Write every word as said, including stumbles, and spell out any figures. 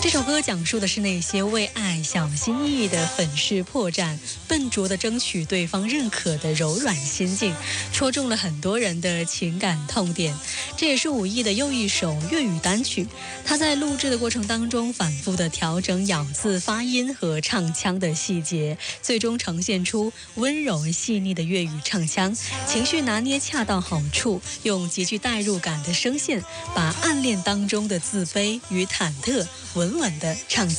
这首歌讲述的是那些为爱小心翼翼的粉饰破绽、笨拙的争取对方认可的柔软心境，戳中了很多人的情感痛点。这也是武艺的又一首粤语单曲，他在录制的过程当中反复的调整咬字、发音和唱腔的细节，最终呈现出温柔细腻的粤语唱腔，情绪拿捏恰到好处，用极具代入感的声线，把暗恋当中的自卑与忐忑稳稳地唱进